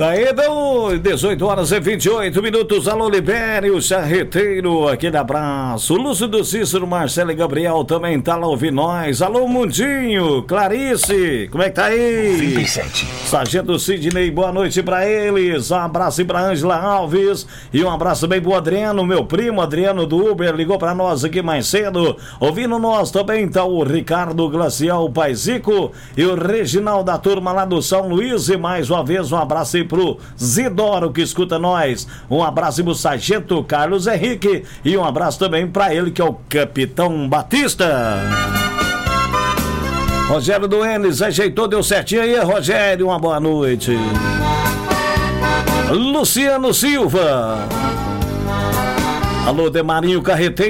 Daí dão 18 horas e 28 minutos. Alô, Libério, Charreteiro, aquele abraço. Lúcio do Cícero, Marcelo e Gabriel também tá lá ouvindo nós. Alô, Mundinho, Clarice, como é que tá aí? 37. Sargento Sidney, boa noite pra eles. Um abraço aí pra Ângela Alves e um abraço bem pro Adriano, meu primo Adriano do Uber, ligou pra nós aqui mais cedo. Ouvindo nós também tá o Ricardo Glacial Paizico e o Reginaldo da turma lá do São Luís. E mais uma vez um abraço aí pro Zidoro que escuta nós. Um abraço pro Sargento Carlos Henrique e um abraço também pra ele que é o Capitão Batista. Rogério do Enes, ajeitou, deu certinho aí, Rogério, uma boa noite. Luciano Silva. Alô, Demarinho Carreteiro.